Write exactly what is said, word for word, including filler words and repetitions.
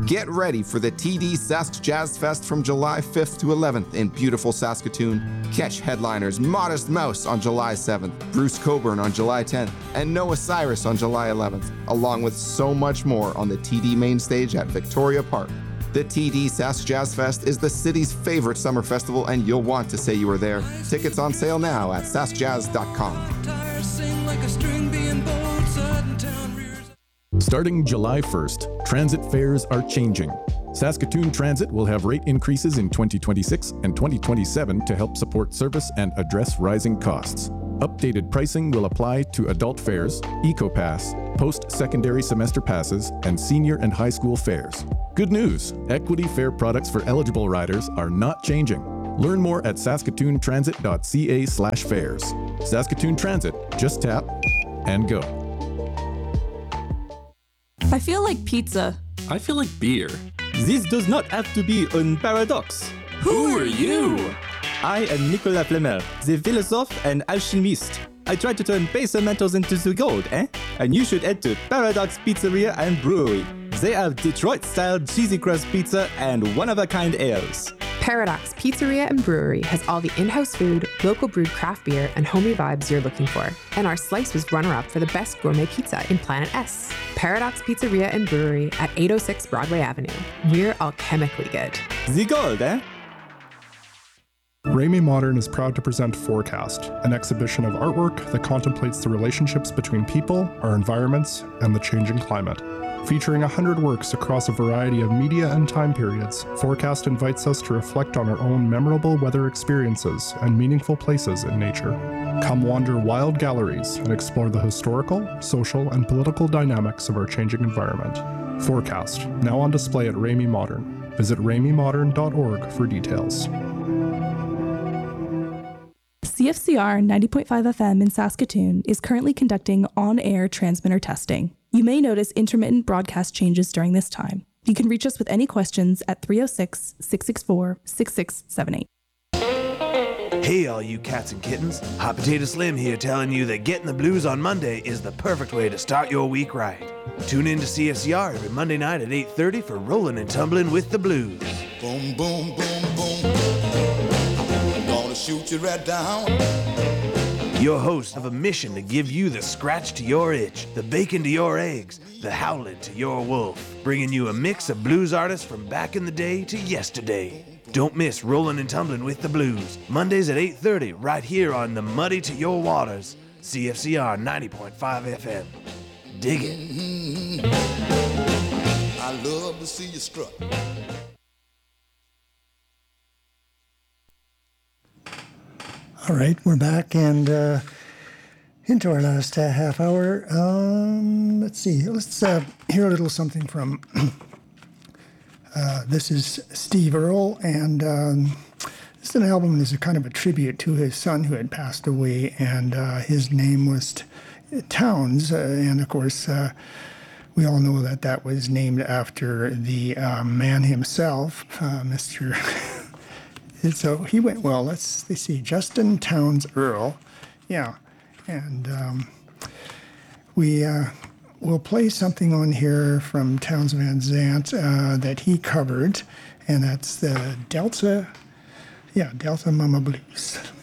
Get ready for the T D Sask Jazz Fest from July fifth to eleventh in beautiful Saskatoon. Catch headliners Modest Mouse on July seventh, Bruce Coburn on July tenth, and Noah Cyrus on July eleventh, along with so much more on the T D main stage at Victoria Park. The T D Sask Jazz Fest is the city's favorite summer festival, and you'll want to say you were there. Tickets on sale now at sask jazz dot com. Starting July first, transit fares are changing. Saskatoon Transit will have rate increases in twenty twenty-six and twenty twenty-seven to help support service and address rising costs. Updated pricing will apply to adult fares, EcoPass, post-secondary semester passes, and senior and high school fares. Good news! Equity fare products for eligible riders are not changing. Learn more at saskatoontransit.ca slash fares. Saskatoon Transit, just tap and go. I feel like pizza. I feel like beer. This does not have to be a paradox. Who are you? I am Nicolas Flamel, the philosophe and alchemist. I try to turn base metals into the gold, eh? And you should head to Paradox Pizzeria and Brewery. They have Detroit-style cheesy crust pizza and one-of-a-kind ales. Paradox Pizzeria and Brewery has all the in-house food, local brewed craft beer, and homey vibes you're looking for. And our slice was runner-up for the best gourmet pizza in Planet S. Paradox Pizzeria and Brewery at eight oh six Broadway Avenue. We're alchemically good. The gold, eh? Ramey Modern is proud to present Forecast, an exhibition of artwork that contemplates the relationships between people, our environments, and the changing climate. Featuring one hundred works across a variety of media and time periods, Forecast invites us to reflect on our own memorable weather experiences and meaningful places in nature. Come wander wild galleries and explore the historical, social, and political dynamics of our changing environment. Forecast, now on display at Ramey Modern. Visit ramey modern dot org for details. C F C R ninety point five F M in Saskatoon is currently conducting on-air transmitter testing. You may notice intermittent broadcast changes during this time. You can reach us with any questions at three oh six, six six four, six six seven eight. Hey all you cats and kittens, Hot Potato Slim here telling you that getting the blues on Monday is the perfect way to start your week right. Tune in to C F C R every Monday night at eight thirty for Rolling and Tumbling with the Blues. Boom, boom, boom, boom. I'm gonna shoot you right down. Your hosts have a mission to give you the scratch to your itch, the bacon to your eggs, the howling to your wolf, bringing you a mix of blues artists from back in the day to yesterday. Don't miss Rolling and Tumbling with the Blues, Mondays at eight thirty, right here on the Muddy to Your Waters, C F C R ninety point five F M. Dig it. Mm-hmm. I love to see you strut. All right, we're back and uh, into our last uh, half hour. Um, let's see, let's uh, hear a little something from, uh, this is Steve Earle, and um, this is an album that is a kind of a tribute to his son who had passed away, and uh, his name was T- Towns, uh, and of course, uh, we all know that that was named after the uh, man himself, uh, Mister And so he went, well, let's, let's see, Justin Townes Earle. Yeah. And um, we uh, will play something on here from Townes Van Zandt uh, that he covered, and that's the Delta, yeah, Delta Mama Blues.